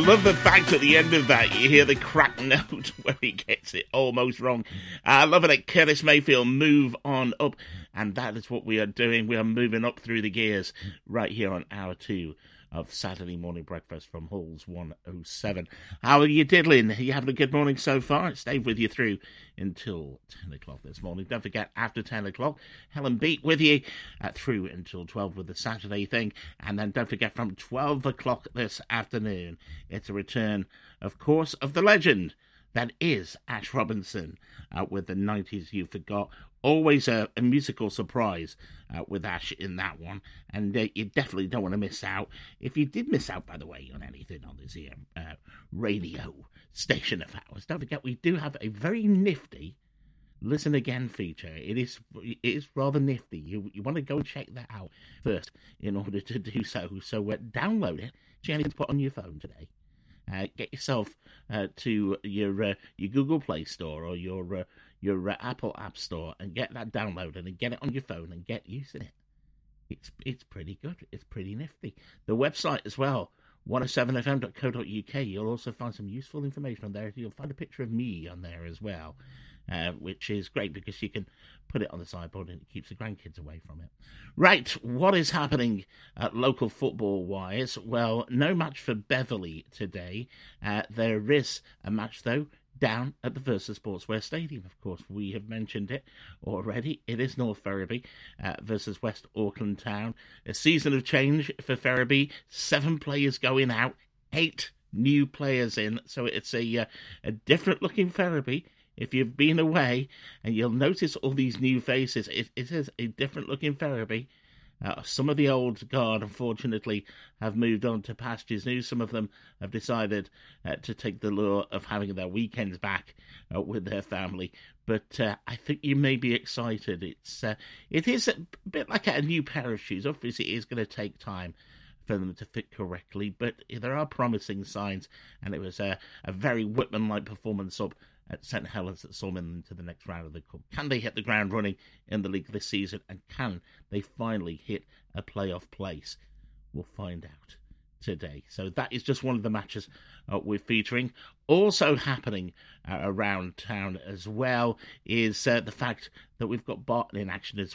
love the fact at the end of that you hear the crack note where he gets it almost wrong. I love it. Curtis Mayfield, Move On Up. And that is what we are doing. We are moving up through the gears right here on hour 2 of Saturday Morning Breakfast from Halls 107. How are you diddling? Are you having a good morning so far? It stayed with you through until 10 o'clock this morning. Don't forget, after 10 o'clock, Helen Beat with you through until 12 with the Saturday thing. And then don't forget, from 12 o'clock this afternoon, it's a return, of course, of the legend that is Ash Robinson with the 90s You Forgot. Always a musical surprise with Ash in that one, and you definitely don't want to miss out. If you did miss out, by the way, on anything on this here radio station of ours, don't forget we do have a very nifty Listen Again feature. It is rather nifty. You want to go and check that out first in order to do so. So download it. It's only to put on your phone today. Get yourself to your Google Play Store or your Apple App Store and get that downloaded and get it on your phone and get using it. It's pretty good. It's pretty nifty. The website as well, 107fm.co.uk. You'll also find some useful information on there. You'll find a picture of me on there as well, which is great because you can put it on the sideboard and it keeps the grandkids away from it. Right, what is happening local football-wise? Well, no match for Beverley today. There is a match, though, down at the Versus Sportswear Stadium. Of course, we have mentioned it already. It is North Ferriby versus West Auckland Town. A season of change for Ferriby. 7 players going out, 8 new players in. So it's a different-looking Ferriby. If you've been away, and you'll notice all these new faces, it is a different-looking Ferriby. Some of the old guard, unfortunately, have moved on to pastures new. Some of them have decided to take the lure of having their weekends back with their family. But I think you may be excited. It is a bit like a new pair of shoes. Obviously, it is going to take time for them to fit correctly, but there are promising signs, and it was a very Whitman-like performance up at St Helens that saw them into the next round of the cup. Can they hit the ground running in the league this season, and can they finally hit a playoff place? We'll find out today. So that is just one of the matches we're featuring. Also happening around town as well is the fact that we've got Barton in action as